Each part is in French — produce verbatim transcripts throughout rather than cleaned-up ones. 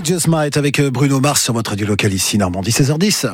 Just Might avec Bruno Mars sur votre radio local ici Normandie, seize heures dix.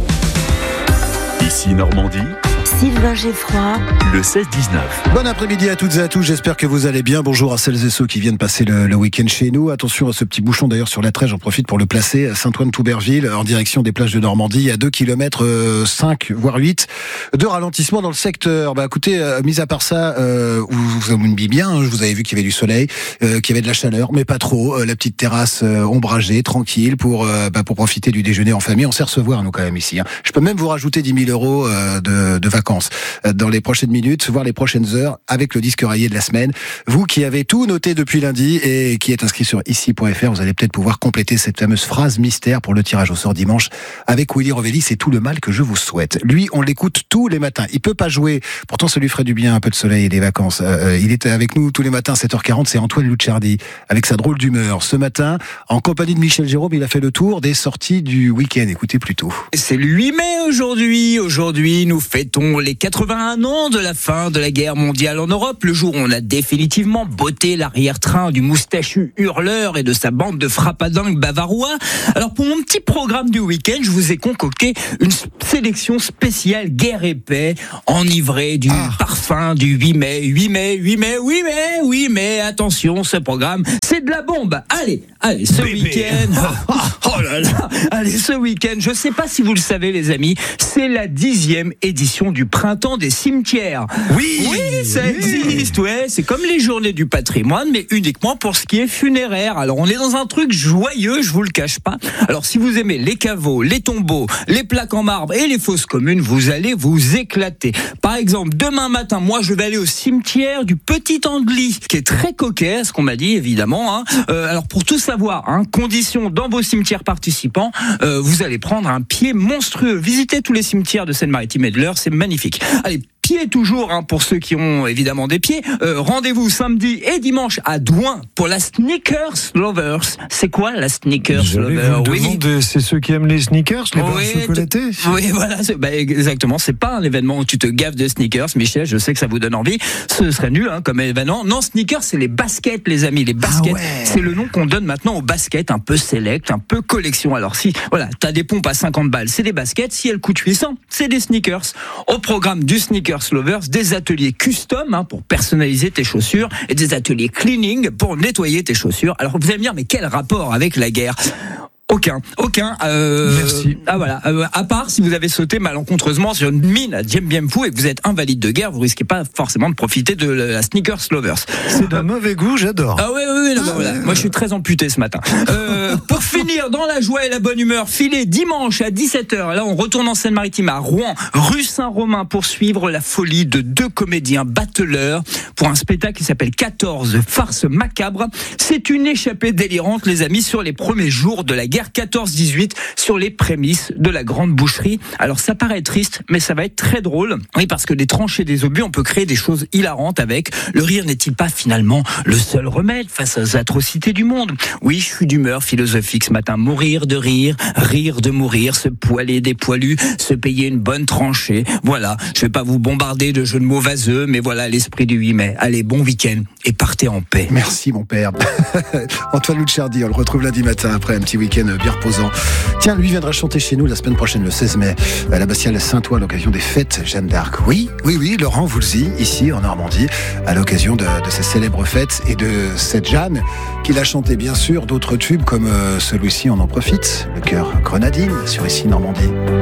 Ici Normandie, Sylvain Geffroy, le seize dix-neuf. Bon après-midi à toutes et à tous, j'espère que vous allez bien. Bonjour à celles et ceux qui viennent passer le, le week-end chez nous. Attention à ce petit bouchon d'ailleurs sur la Trèche, j'en profite pour le placer. Saint-Ouen-Touberville, en direction des plages de Normandie, à deux kilomètres cinq voire huit de ralentissement dans le secteur. Bah écoutez, euh, mis à part ça, euh, vous vous aimez bien, hein, vous avez vu qu'il y avait du soleil, euh, qu'il y avait de la chaleur, mais pas trop. Euh, la petite terrasse euh, ombragée, tranquille, pour, euh, bah, pour profiter du déjeuner en famille. On sait recevoir nous quand même ici. Hein. Je peux même vous rajouter dix mille euros euh, de, de vacances euh, dans les prochaines minutes, voire les prochaines heures, avec le disque rayé de la semaine. Vous qui avez tout noté depuis lundi et qui êtes inscrit sur ici point f r, vous allez peut-être pouvoir compléter cette fameuse phrase mystère pour le tirage au sort dimanche avec Willy Rovelli. C'est tout le mal que je vous souhaite. Lui, on l'écoute tous les matins. Il peut pas jouer, pourtant ça lui ferait du bien, un peu de soleil et des vacances. Euh, il est avec nous tous les matins, sept heures quarante, c'est Antoine Lucciardi, avec sa drôle d'humeur. Ce matin, en compagnie de Michel Jérôme, il a fait le tour des sorties du week-end. Écoutez plutôt. C'est le huit mai aujourd'hui. Aujourd'hui, nous fêtons les quatre-vingt-un ans de la fin de la guerre mondiale en Europe, le jour où on a définitivement botté l'arrière-train du moustachu hurleur et de sa bande de frappadingues bavarois. Alors pour mon petit programme du week-end, je vous ai concocté une sélection spéciale guerre et paix, enivrée du ah. parfum du huit mai, huit mai, huit mai, huit mai, huit mai. Attention, ce programme, c'est de la bombe. Allez, allez, ce Bébé. week-end, oh, oh là là, allez, ce week-end, je sais pas si vous le savez les amis, c'est la dixième édition du printemps des cimetières. Oui, oui, ça oui. existe, ouais. C'est comme les journées du patrimoine, mais uniquement pour ce qui est funéraire. Alors, on est dans un truc joyeux, je vous le cache pas. Alors, si vous aimez les caveaux, les tombeaux, les plaques en marbre et les fosses communes, vous allez vous éclater. Par exemple, demain matin, moi, je vais aller au cimetière du Petit Andely, qui est très coquet, ce qu'on m'a dit, évidemment. Hein. Euh, alors, pour tout savoir, hein, conditions dans vos cimetières participants, euh, vous allez prendre un pied monstrueux. Visitez tous les cimetières de Seine-Maritime et de l'Eure, c'est magnifique. Allez, pieds toujours, hein, pour ceux qui ont évidemment des pieds. Euh, rendez-vous samedi et dimanche à Douin pour la Sneakers Lovers. C'est quoi la Sneakers Lovers? Oui, c'est ceux qui aiment les sneakers, les barres oui, chocolatées. Tu... Oui, voilà, c'est... Bah, exactement. C'est pas un événement où tu te gaves de sneakers, Michel. Je sais que ça vous donne envie. Ce serait nul, hein, comme événement. Non, sneakers, c'est les baskets, les amis. Les baskets, ah ouais. C'est le nom qu'on donne maintenant aux baskets, un peu select, un peu collection. Alors si, voilà, t'as des pompes à cinquante balles, c'est des baskets. Si elles coûtent huit cents, c'est des sneakers. Au programme du Sneakers Lovers, des ateliers custom, hein, pour personnaliser tes chaussures et des ateliers cleaning pour nettoyer tes chaussures. Alors vous allez me dire, mais quel rapport avec la guerre ? Aucun, aucun. Euh, Merci. Ah voilà. Euh, à part si vous avez sauté malencontreusement sur une mine à Dien Bien Phu et que vous êtes invalide de guerre, vous risquez pas forcément de profiter de la Sneakers Lovers. C'est d'un mauvais goût, j'adore. Ah oui, oui, oui. Ah, voilà. Ouais. Moi, je suis très amputé ce matin. Euh, pour finir dans la joie et la bonne humeur, filez dimanche à dix-sept heures. Là, on retourne en Seine-Maritime à Rouen, rue Saint-Romain, pour suivre la folie de deux comédiens battleurs pour un spectacle qui s'appelle quatorze farces macabres. C'est une échappée délirante, les amis, sur les premiers jours de la guerre quatorze dix-huit, sur les prémices de la grande boucherie. Alors ça paraît triste, mais ça va être très drôle. Oui, parce que des tranchées, des obus, on peut créer des choses hilarantes avec. Le rire n'est-il pas finalement le seul remède face aux atrocités du monde? Oui, je suis d'humeur philosophique ce matin. Mourir de rire, rire de mourir, se poiler des poilus, se payer une bonne tranchée. Voilà, je vais pas vous bombarder de jeux de mots vaseux, mais voilà l'esprit du huit mai. Allez, bon week-end et partez en paix. Merci mon père. Antoine Lucciardi, on le retrouve lundi matin après un petit week-end bien reposant. Tiens, lui viendra chanter chez nous la semaine prochaine, le seize mai, à l'abbatiale Saint-Ouen, à l'occasion des fêtes Jeanne d'Arc. Oui, oui, oui, Laurent Voulzy, ici en Normandie, à l'occasion de, de ces célèbres fêtes et de cette Jeanne qu'il a chanté bien sûr d'autres tubes comme euh, celui-ci, on en profite, le cœur grenadine sur ici Normandie.